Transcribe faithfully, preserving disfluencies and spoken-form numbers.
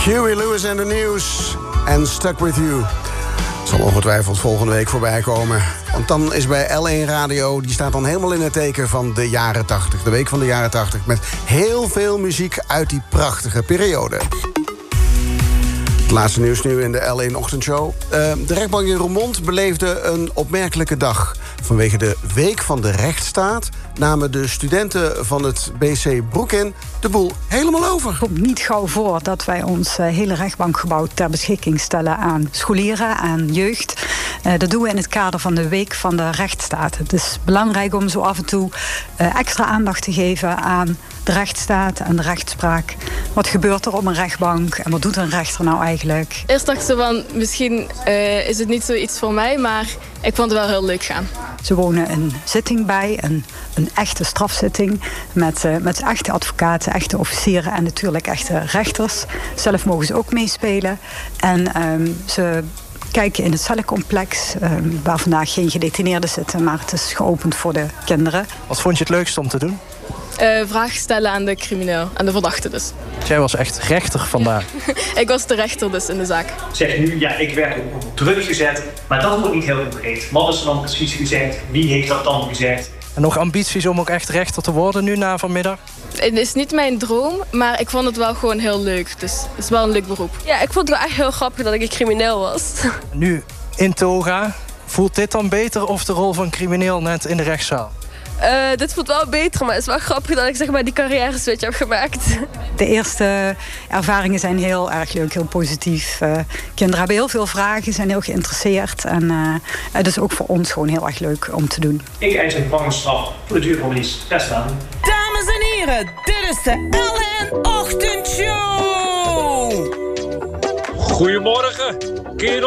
Huey Lewis and the News en Stuck With You. Het zal ongetwijfeld volgende week voorbij komen. Want dan is bij L één Radio, die staat dan helemaal in het teken van de jaren tachtig. De week van de jaren tachtig. Met heel veel muziek uit die prachtige periode. Het laatste nieuws nu in de L één Ochtendshow. Uh, de rechtbank in Roermond beleefde een opmerkelijke dag. Vanwege de Week van de Rechtsstaat namen de studenten van het B C Broekin de boel helemaal over. Het komt niet gauw voor dat wij ons uh, hele rechtbankgebouw ter beschikking stellen aan scholieren, aan jeugd. Uh, dat doen we in het kader van de Week van de Rechtsstaat. Het is belangrijk om zo af en toe uh, extra aandacht te geven aan de rechtsstaat en de rechtspraak. Wat gebeurt er op een rechtbank en wat doet een rechter nou eigenlijk? Eerst dacht ze van, misschien uh, is het niet zoiets voor mij, maar ik vond het wel heel leuk gaan. Ze wonen een zitting bij, een, een echte strafzitting met, uh, met echte advocaten, echte officieren en natuurlijk echte rechters. Zelf mogen ze ook meespelen. En um, ze kijken in het cellencomplex, um, waar vandaag geen gedetineerden zitten, maar het is geopend voor de kinderen. Wat vond je het leukste om te doen? Uh, vragen stellen aan de crimineel, aan de verdachte dus. Jij was echt rechter vandaag. Ik was de rechter dus in de zaak. Zeg nu, ja, ik werd op druk gezet, maar dat wordt niet heel concreet. Wat is er dan precies gezegd? Wie heeft dat dan gezegd? En nog ambities om ook echt rechter te worden nu na vanmiddag? Het is niet mijn droom, maar ik vond het wel gewoon heel leuk. Dus het is wel een leuk beroep. Ja, ik vond het wel echt heel grappig dat ik een crimineel was. Nu in toga, voelt dit dan beter of de rol van crimineel net in de rechtszaal? Uh, dit voelt wel beter, maar het is wel grappig dat ik zeg maar die carrière switch heb gemaakt. De eerste ervaringen zijn heel erg leuk, heel positief. Uh, kinderen hebben heel veel vragen, zijn heel geïnteresseerd. En uh, het is ook voor ons gewoon heel erg leuk om te doen. Ik eis een gevangenisstraf voor de duur van verlies. Zes maanden. Dames en heren, dit is de L één Ochtendshow. Goedemorgen, kerel.